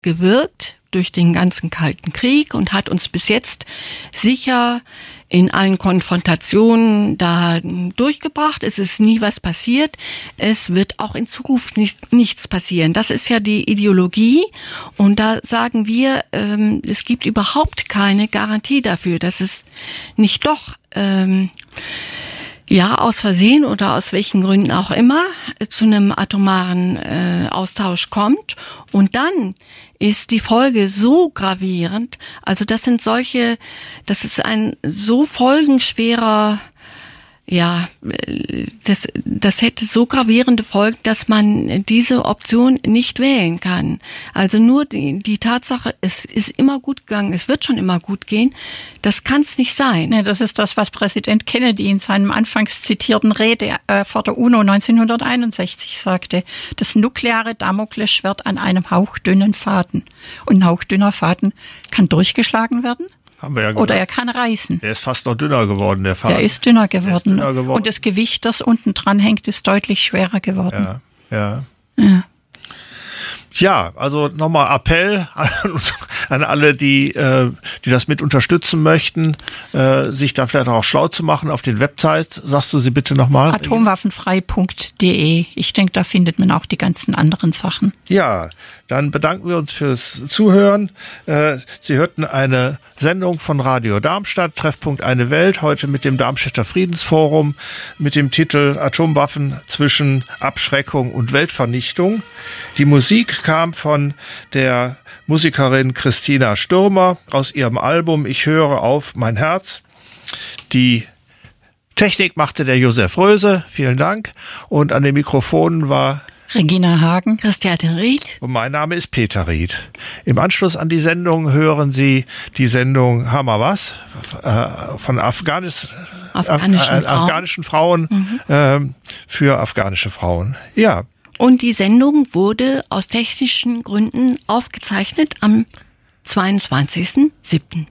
gewirkt durch den ganzen Kalten Krieg und hat uns bis jetzt sicher in allen Konfrontationen da durchgebracht. Es ist nie was passiert. Es wird auch in Zukunft nichts passieren. Das ist ja die Ideologie. Und da sagen wir, es gibt überhaupt keine Garantie dafür, dass es nicht doch aus Versehen oder aus welchen Gründen auch immer zu einem atomaren Austausch kommt. Und dann ist die Folge so gravierend, also das ist ein so folgenschwerer, das hätte so gravierende Folgen, dass man diese Option nicht wählen kann. Also nur die Tatsache, es ist immer gut gegangen, es wird schon immer gut gehen, das kann es nicht sein. Nee, das ist das, was Präsident Kennedy in seinem anfangs zitierten Rede vor der UNO 1961 sagte. Das nukleare Damoklesschwert an einem hauchdünnen Faden. Und ein hauchdünner Faden kann durchgeschlagen werden. Haben wir ja oder er kann reißen. Der ist fast noch dünner geworden, der Faden. Der ist dünner geworden. Und das Gewicht, das unten dran hängt, ist deutlich schwerer geworden. Ja. Ja, also nochmal Appell an alle, die das mit unterstützen möchten, sich da vielleicht auch schlau zu machen auf den Websites. Sagst du sie bitte nochmal? Atomwaffenfrei.de. Ich denke, da findet man auch die ganzen anderen Sachen. Ja, dann bedanken wir uns fürs Zuhören. Sie hörten eine Sendung von Radio Darmstadt, Treffpunkt Eine Welt, heute mit dem Darmstädter Friedensforum mit dem Titel Atomwaffen zwischen Abschreckung und Weltvernichtung. Die Musik kam von der Musikerin Christina Stürmer aus ihrem Album Ich höre auf mein Herz. Die Technik machte der Josef Röse, vielen Dank. Und an den Mikrofonen war Regina Hagen, Christiane Ried und mein Name ist Peter Ried. Im Anschluss an die Sendung hören Sie die Sendung Hammer was von afghanischen Frauen für afghanische Frauen. Ja. Und die Sendung wurde aus technischen Gründen aufgezeichnet am 22.07.